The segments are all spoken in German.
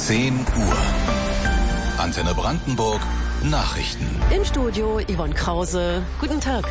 10 Uhr. Antenne Brandenburg, Nachrichten. Im Studio Yvonne Krause. Guten Tag.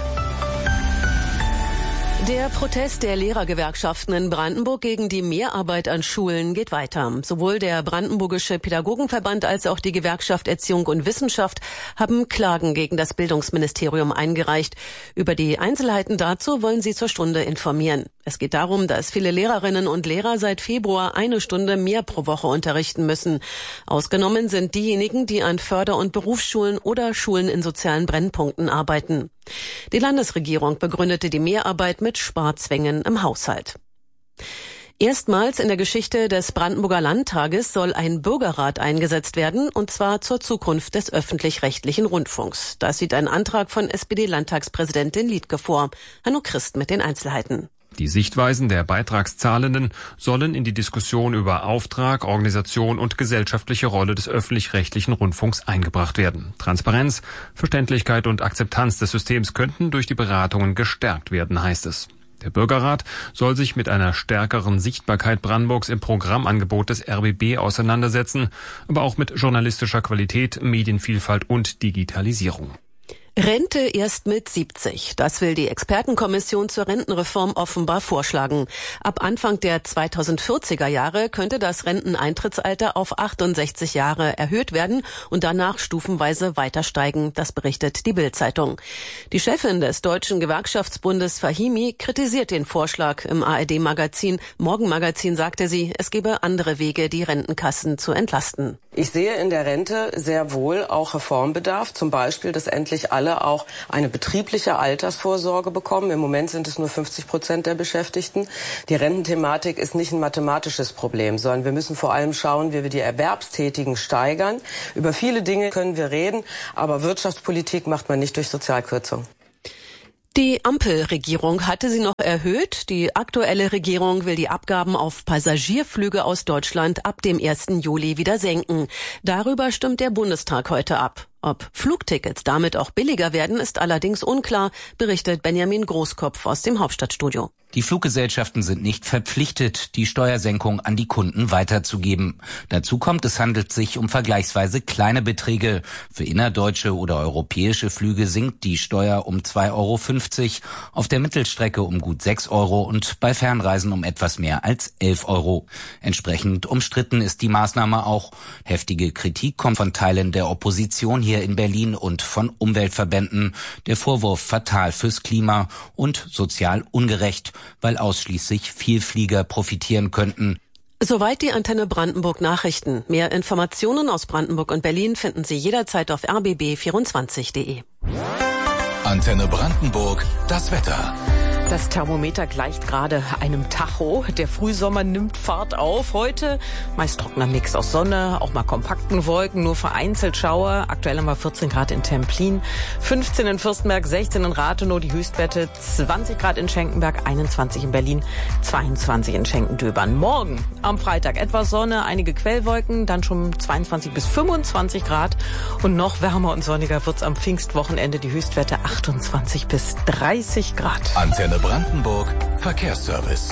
Der Protest der Lehrergewerkschaften in Brandenburg gegen die Mehrarbeit an Schulen geht weiter. Sowohl der Brandenburgische Pädagogenverband als auch die Gewerkschaft Erziehung und Wissenschaft haben Klagen gegen das Bildungsministerium eingereicht. Über die Einzelheiten dazu wollen sie zur Stunde informieren. Es geht darum, dass viele Lehrerinnen und Lehrer seit Februar 1 Stunde mehr pro Woche unterrichten müssen. Ausgenommen sind diejenigen, die an Förder- und Berufsschulen oder Schulen in sozialen Brennpunkten arbeiten. Die Landesregierung begründete die Mehrarbeit mit Sparzwängen im Haushalt. Erstmals in der Geschichte des Brandenburger Landtages soll ein Bürgerrat eingesetzt werden, und zwar zur Zukunft des öffentlich-rechtlichen Rundfunks. Das sieht ein Antrag von SPD-Landtagspräsidentin Liedtke vor. Hanno Christ mit den Einzelheiten. Die Sichtweisen der Beitragszahlenden sollen in die Diskussion über Auftrag, Organisation und gesellschaftliche Rolle des öffentlich-rechtlichen Rundfunks eingebracht werden. Transparenz, Verständlichkeit und Akzeptanz des Systems könnten durch die Beratungen gestärkt werden, heißt es. Der Bürgerrat soll sich mit einer stärkeren Sichtbarkeit Brandenburgs im Programmangebot des RBB auseinandersetzen, aber auch mit journalistischer Qualität, Medienvielfalt und Digitalisierung. Rente erst mit 70. Das will die Expertenkommission zur Rentenreform offenbar vorschlagen. Ab Anfang der 2040er Jahre könnte das Renteneintrittsalter auf 68 Jahre erhöht werden und danach stufenweise weiter steigen. Das berichtet die Bild-Zeitung. Die Chefin des Deutschen Gewerkschaftsbundes Fahimi kritisiert den Vorschlag. Im ARD-Magazin Morgenmagazin sagte sie, es gebe andere Wege, die Rentenkassen zu entlasten. Ich sehe in der Rente sehr wohl auch Reformbedarf, zum Beispiel, dass endlich alle auch eine betriebliche Altersvorsorge bekommen. Im Moment sind es nur 50% der Beschäftigten. Die Rententhematik ist nicht ein mathematisches Problem, sondern wir müssen vor allem schauen, wie wir die Erwerbstätigen steigern. Über viele Dinge können wir reden, aber Wirtschaftspolitik macht man nicht durch Sozialkürzung. Die Ampelregierung hatte sie noch erhöht. Die aktuelle Regierung will die Abgaben auf Passagierflüge aus Deutschland ab dem 1. Juli wieder senken. Darüber stimmt der Bundestag heute ab. Ob Flugtickets damit auch billiger werden, ist allerdings unklar, berichtet Benjamin Großkopf aus dem Hauptstadtstudio. Die Fluggesellschaften sind nicht verpflichtet, die Steuersenkung an die Kunden weiterzugeben. Dazu kommt, es handelt sich um vergleichsweise kleine Beträge. Für innerdeutsche oder europäische Flüge sinkt die Steuer um 2,50 €, auf der Mittelstrecke um gut 6 € und bei Fernreisen um etwas mehr als 11 €. Entsprechend umstritten ist die Maßnahme auch. Heftige Kritik kommt von Teilen der Opposition hier in Berlin und von Umweltverbänden. Der Vorwurf fatal fürs Klima und sozial ungerecht, weil ausschließlich Vielflieger profitieren könnten. Soweit die Antenne Brandenburg Nachrichten. Mehr Informationen aus Brandenburg und Berlin finden Sie jederzeit auf rbb24.de. Antenne Brandenburg, das Wetter. Das Thermometer gleicht gerade einem Tacho. Der Frühsommer nimmt Fahrt auf. Heute meist trockener Mix aus Sonne, auch mal kompakten Wolken, nur vereinzelt Schauer. Aktuell haben wir 14 Grad in Templin, 15 in Fürstenberg, 16 in Rathenow, die Höchstwerte 20 Grad in Schenkenberg, 21 in Berlin, 22 in Schenkendöbern. Morgen am Freitag etwas Sonne, einige Quellwolken, dann schon 22 bis 25 Grad. Und noch wärmer und sonniger wird's am Pfingstwochenende, die Höchstwerte 28 bis 30 Grad. Antenne Brandenburg Verkehrsservice.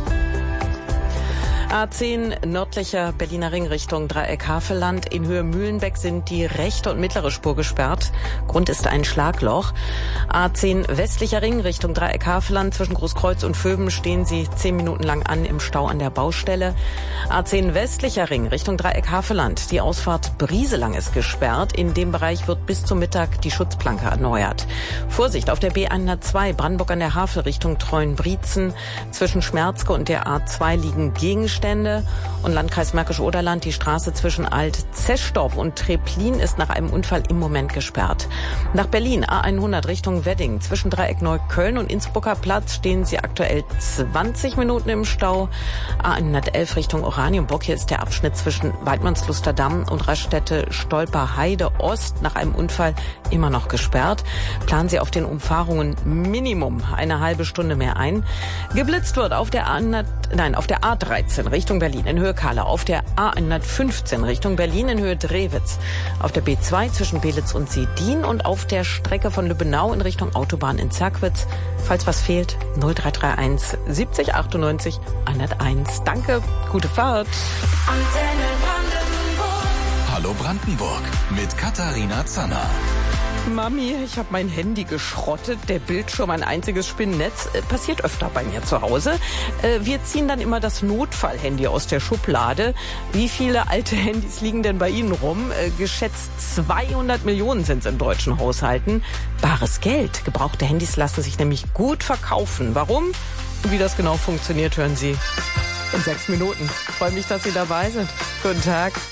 A10 nördlicher Berliner Ring Richtung Dreieck Havelland. In Höhe Mühlenbeck sind die rechte und mittlere Spur gesperrt. Grund ist ein Schlagloch. A10 westlicher Ring Richtung Dreieck Havelland. Zwischen Großkreuz und Vöben stehen sie 10 Minuten lang an im Stau an der Baustelle. A10 westlicher Ring Richtung Dreieck Havelland. Die Ausfahrt Brieselang ist gesperrt. In dem Bereich wird bis zum Mittag die Schutzplanke erneuert. Vorsicht auf der B102 Brandenburg an der Havel Richtung Treuenbrietzen. Zwischen Schmerzke und der A2 liegen Gegenstände. Und Landkreis Märkisch-Oderland, die Straße zwischen Alt-Zeschdorf und Treplin ist nach einem Unfall im Moment gesperrt. Nach Berlin, A100 Richtung Wedding. Zwischen Dreieck Neukölln und Innsbrucker Platz stehen sie aktuell 20 Minuten im Stau. A111 Richtung Oranienburg. Hier ist der Abschnitt zwischen Weidmannslusterdamm und Raststätte Stolper-Heide Ost nach einem Unfall immer noch gesperrt. Planen Sie auf den Umfahrungen Minimum eine halbe Stunde mehr ein. Geblitzt wird auf der A13 Richtung Berlin in Höhe Kahla, auf der A115 Richtung Berlin in Höhe Drewitz, auf der B2 zwischen Belitz und Sedin und auf der Strecke von Lübbenau in Richtung Autobahn in Zerkwitz. Falls was fehlt, 0331 70 98 101. Danke, gute Fahrt. Antenne Brandenburg. Hallo Brandenburg mit Katharina Zanner. Mami, ich habe mein Handy geschrottet, der Bildschirm ein einziges Spinnennetz. Passiert öfter bei mir zu Hause. Wir ziehen dann immer das Notfallhandy aus der Schublade. Wie viele alte Handys liegen denn bei Ihnen rum? Geschätzt 200 Millionen sind es in deutschen Haushalten. Bares Geld. Gebrauchte Handys lassen sich nämlich gut verkaufen. Warum? Und wie das genau funktioniert, hören Sie in 6 Minuten. Ich freue mich, dass Sie dabei sind. Guten Tag.